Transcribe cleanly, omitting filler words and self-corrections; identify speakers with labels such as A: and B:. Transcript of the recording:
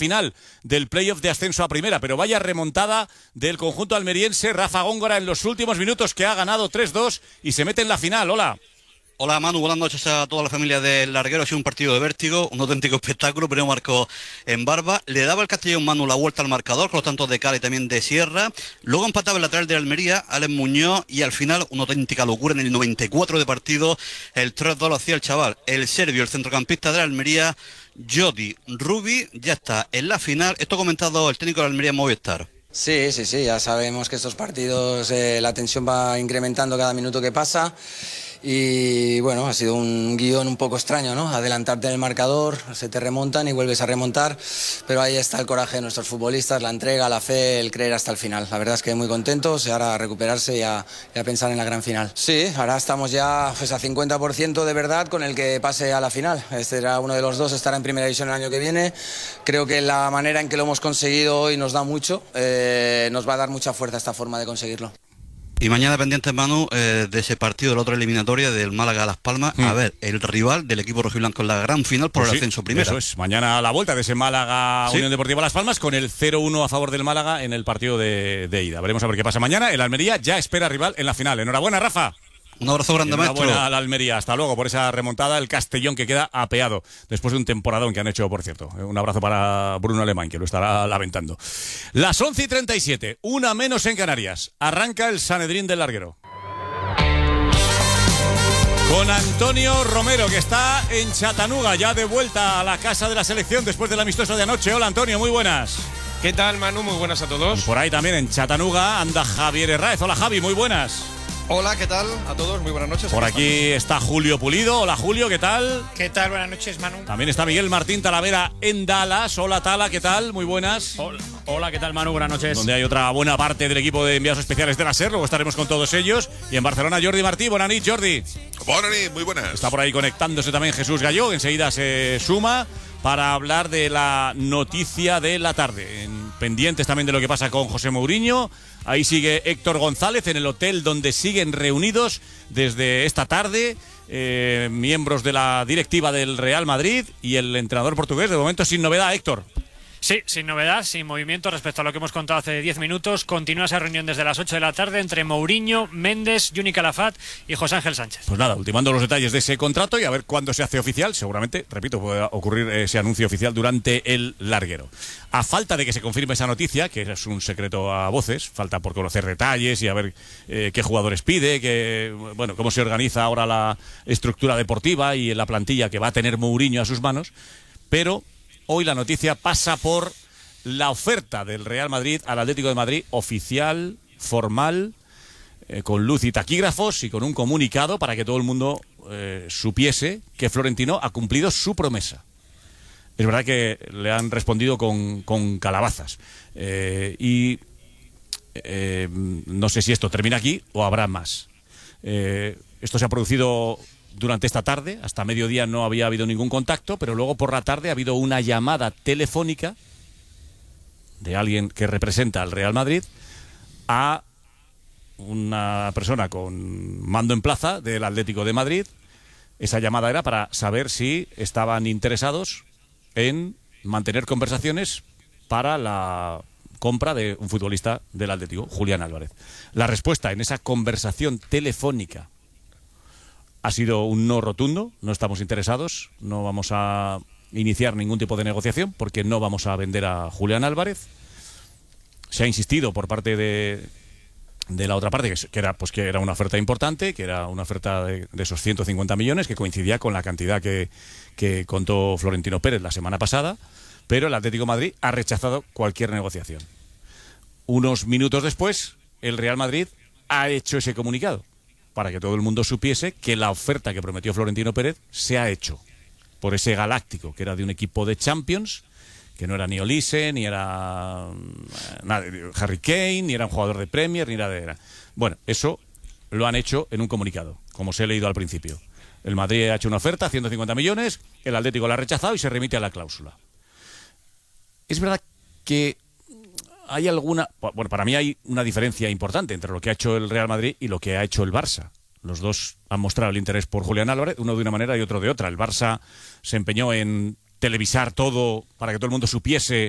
A: final del playoff de ascenso a primera, pero vaya remontada del conjunto almeriense. Rafa Góngora en los últimos minutos, que ha ganado 3-2 y se mete en la final. Hola.
B: Hola Manu, buenas noches a toda la familia del Larguero. Ha sido un partido de vértigo, un auténtico espectáculo. Primero marcó en Barba, le daba el Castellón Manu la vuelta al marcador con los tantos de Cala y también de Sierra. Luego empataba el lateral de Almería, Alex Muñoz, y al final una auténtica locura en el 94 de partido. El 3-2 lo hacía el chaval, el serbio, el centrocampista de la Almería, Jody Rubi. Ya está en la final. Esto ha comentado el técnico de la Almería, Movistar.
C: Sí, ya sabemos que estos partidos la tensión va incrementando cada minuto que pasa. Y bueno, ha sido un guión un poco extraño, ¿no? Adelantarte en el marcador, se te remontan y vuelves a remontar, pero ahí está el coraje de nuestros futbolistas, la entrega, la fe, el creer hasta el final. La verdad es que muy contentos, ahora a recuperarse y a pensar en la gran final. Sí, ahora estamos ya pues, a 50% de verdad con el que pase a la final. Este era uno de los dos, estará en primera división el año que viene. Creo que la manera en que lo hemos conseguido hoy nos da mucho, nos va a dar mucha fuerza esta forma de conseguirlo.
B: Y mañana pendientes, Manu, de ese partido de la otra eliminatoria del Málaga a Las Palmas. A ver, el rival del equipo rojiblanco en la gran final por el ascenso primera.
A: Eso es, mañana a la vuelta de ese Málaga Unión Deportiva Las Palmas con el 0-1 a favor del Málaga en el partido de ida. Veremos a ver qué pasa mañana. El Almería ya espera rival en la final. Enhorabuena, Rafa.
B: Un abrazo grande, maestro.
A: Enhorabuena a la Almería. Hasta luego por esa remontada. El Castellón, que queda apeado después de un temporadón que han hecho, por cierto. Un abrazo para Bruno Alemán, que lo estará lamentando. Las 11:37, una menos en Canarias. Arranca el Sanedrín del Larguero. Con Antonio Romero, que está en Chattanooga, ya de vuelta a la casa de la selección después del amistoso de anoche. Hola, Antonio, muy buenas.
D: ¿Qué tal, Manu? Muy buenas a todos.
A: Y por ahí también en Chattanooga anda Javier Herráez. Hola, Javi, muy buenas.
E: Hola, ¿qué tal a todos? Muy buenas noches.
A: Por aquí está Julio Pulido. Hola, Julio, ¿qué tal?
F: ¿Qué tal? Buenas noches, Manu.
A: También está Miguel Martín Talavera en Dallas. Hola, Tala, ¿qué tal? Muy buenas.
G: Hola, ¿qué tal, Manu? Buenas noches.
A: Donde hay otra buena parte del equipo de enviados especiales de la SER. Luego estaremos con todos ellos. Y en Barcelona, Jordi Martí. Buenas noches, Jordi.
H: Buenas noches, muy buenas.
A: Está por ahí conectándose también Jesús Galló. Enseguida se suma para hablar de la noticia de la tarde. Pendientes también de lo que pasa con José Mourinho. Ahí sigue Héctor González en el hotel donde siguen reunidos desde esta tarde miembros de la directiva del Real Madrid y el entrenador portugués. De momento sin novedad, Héctor.
G: Sí, sin novedad, sin movimiento respecto a lo que hemos contado hace 10 minutos. Continúa esa reunión desde las 8 de la tarde entre Mourinho, Méndez, Juni Calafat y José Ángel Sánchez.
A: Pues nada, ultimando los detalles de ese contrato y a ver cuándo se hace oficial. Seguramente, repito, puede ocurrir ese anuncio oficial durante el Larguero. A falta de que se confirme esa noticia, que es un secreto a voces, falta por conocer detalles y a ver qué jugadores pide, bueno, cómo se organiza ahora la estructura deportiva y la plantilla que va a tener Mourinho a sus manos, pero hoy la noticia pasa por la oferta del Real Madrid al Atlético de Madrid, oficial, formal, con luz y taquígrafos y con un comunicado para que todo el mundo supiese que Florentino ha cumplido su promesa. Es verdad que le han respondido con calabazas. No sé si esto termina aquí o habrá más. Esto se ha producido durante esta tarde, hasta mediodía no había habido ningún contacto, pero luego por la tarde ha habido una llamada telefónica de alguien que representa al Real Madrid a una persona con mando en plaza del Atlético de Madrid. Esa llamada era para saber si estaban interesados en mantener conversaciones para la compra de un futbolista del Atlético, Julián Álvarez. La respuesta en esa conversación telefónica ha sido un no rotundo. No estamos interesados, no vamos a iniciar ningún tipo de negociación porque no vamos a vender a Julián Álvarez. Se ha insistido por parte de la otra parte que era una oferta importante, que era una oferta de esos 150 millones, que coincidía con la cantidad que contó Florentino Pérez la semana pasada, pero el Atlético de Madrid ha rechazado cualquier negociación. Unos minutos después, el Real Madrid ha hecho ese comunicado para que todo el mundo supiese que la oferta que prometió Florentino Pérez se ha hecho por ese Galáctico, que era de un equipo de Champions, que no era ni Olise, ni era Harry Kane, ni era un jugador de Premier, ni era... Bueno, eso lo han hecho en un comunicado, como os he leído al principio. El Madrid ha hecho una oferta, 150 millones, el Atlético la ha rechazado y se remite a la cláusula. Es verdad que hay para mí hay una diferencia importante entre lo que ha hecho el Real Madrid y lo que ha hecho el Barça. Los dos han mostrado el interés por Julián Álvarez, uno de una manera y otro de otra. El Barça se empeñó en televisar todo para que todo el mundo supiese